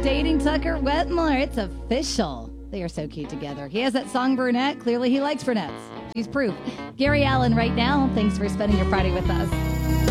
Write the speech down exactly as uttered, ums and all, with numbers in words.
dating Tucker Wetmore. It's official. They are so cute together. He has that song, Brunette. Clearly he likes brunettes. She's proof. Gary Allen right now. Thanks for spending your Friday with us.